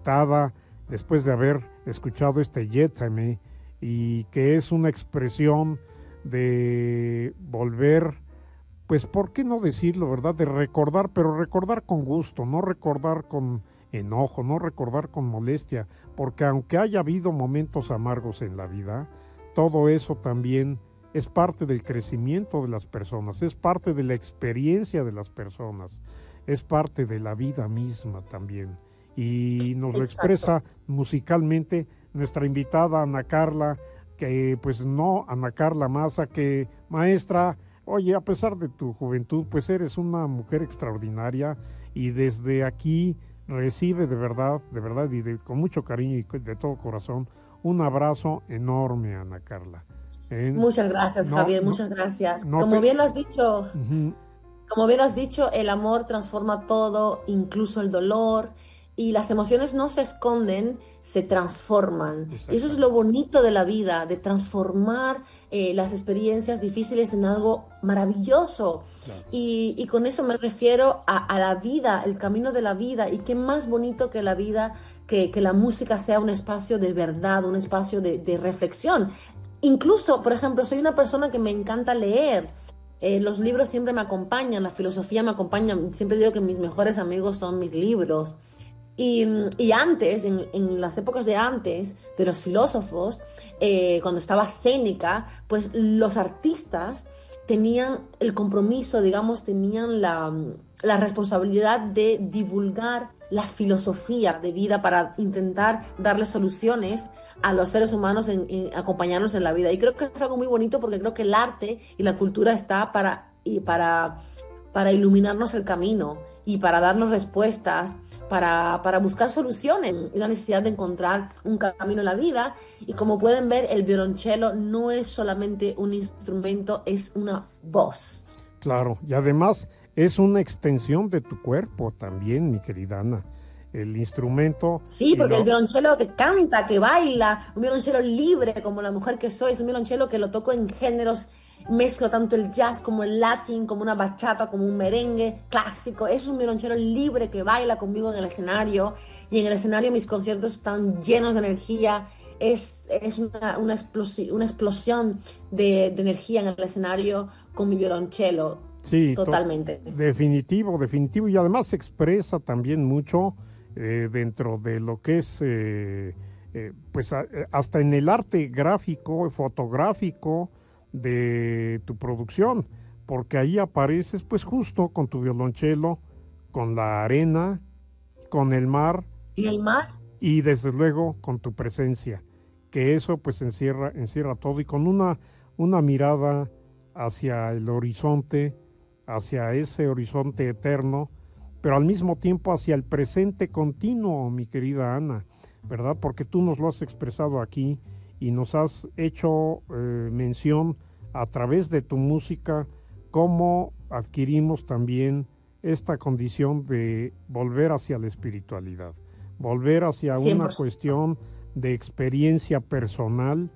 invitada después de haber escuchado este Yétame, y que es una expresión de volver, pues, ¿por qué no decirlo, verdad? De recordar, pero recordar con gusto, no recordar con enojo, no recordar con molestia, porque aunque haya habido momentos amargos en la vida, todo eso también es parte del crecimiento de las personas, es parte de la experiencia de las personas, es parte de la vida misma también. Y nos lo Exacto. expresa musicalmente nuestra invitada Ana Carla, que pues no, Ana Carla Maza, que maestra, oye, a pesar de tu juventud, pues eres una mujer extraordinaria, y desde aquí recibe de verdad y con mucho cariño y de todo corazón, un abrazo enorme, Ana Carla. ¿Eh? Muchas gracias, No, Javier, no, muchas gracias. no te... Ujú, Como bien has dicho, el amor transforma todo, incluso el dolor, y las emociones no se esconden, se transforman. Y eso es lo exactamente, bonito de la vida, de transformar las experiencias difíciles en algo maravilloso. claro. Y con eso me refiero a la vida, el camino de la vida. Y qué más bonito que la vida, que la música sea un espacio de verdad, un espacio de reflexión. Incluso, por ejemplo, soy una persona que me encanta leer. Los libros siempre me acompañan, la filosofía me acompaña. Siempre digo que mis mejores amigos son mis libros. Y antes, en las épocas de antes, de los filósofos, cuando estaba Séneca, pues los artistas tenían el compromiso, digamos, tenían la responsabilidad de divulgar la filosofía de vida para intentar darle soluciones a los seres humanos, acompañarnos en la vida. Y creo que es algo muy bonito porque creo que el arte y la cultura está para iluminarnos el camino y para darnos respuestas, para buscar soluciones y la necesidad de encontrar un camino en la vida. Y como pueden ver, el violonchelo no es solamente un instrumento, es una voz. Claro, y además es una extensión de tu cuerpo también, mi querida Ana. El instrumento Sí, y porque el lo... violonchelo que canta, que baila, un violonchelo libre como la mujer que soy, es un violonchelo que lo toco en géneros, mezclo tanto el jazz como el latín, como una bachata, como un merengue clásico. Es un violonchelo libre que baila conmigo en el escenario, y en el escenario mis conciertos están llenos de energía. Es una explosión de energía en el escenario con mi violonchelo, Sí, totalmente. definitivo, definitivo, y además se expresa también mucho dentro de lo que es, pues hasta en el arte gráfico, fotográfico de tu producción, porque ahí apareces pues justo con tu violonchelo, con la arena, con el mar ¿Y el mar? y desde luego con tu presencia, que eso pues encierra todo, y con una mirada hacia el horizonte, hacia ese horizonte eterno, pero al mismo tiempo hacia el presente continuo, mi querida Ana, ¿verdad? Porque tú nos lo has expresado aquí y nos has hecho mención a través de tu música, cómo adquirimos también esta condición de volver hacia la espiritualidad, volver hacia una 100%. cuestión de experiencia personal,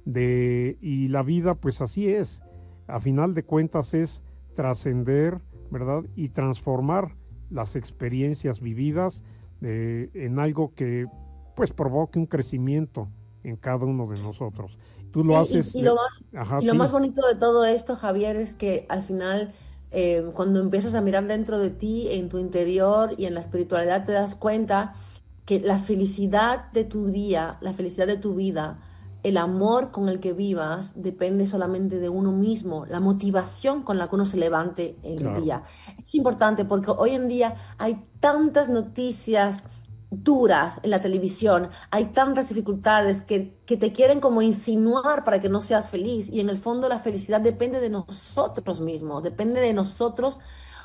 y la vida pues así es, a final de cuentas es trascender, ¿verdad? Y transformar las experiencias vividas en algo que pues provoque un crecimiento en cada uno de nosotros. Tú lo Sí, haces y de... Ajá, lo más sí, bonito de todo esto, Javier, es que al final, cuando empiezas a mirar dentro de ti, en tu interior y en la espiritualidad, te das cuenta que la felicidad de tu día, la felicidad de tu vida, el amor con el que vivas, depende solamente de uno mismo, la motivación con la que uno se levante en el claro, día. Es importante porque hoy en día hay tantas noticias duras en la televisión, hay tantas dificultades que te quieren como insinuar para que no seas feliz, y en el fondo la felicidad depende de nosotros mismos, depende de nosotros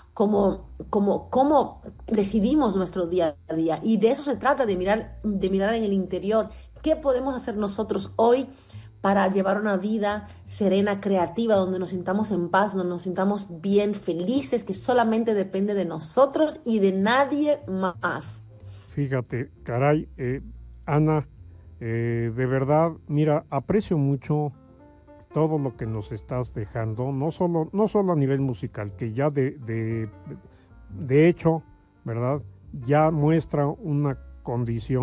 cómo decidimos nuestro día a día. Y de eso se trata, de mirar en el interior. ¿Qué podemos hacer nosotros hoy para llevar una vida serena, creativa, donde nos sintamos en paz, donde nos sintamos bien, felices, que solamente depende de nosotros y de nadie más? fíjate, caray, Ana, de verdad, mira, aprecio mucho todo lo que nos estás dejando, no solo a nivel musical, que ya de hecho, ¿verdad? Ya muestra una condición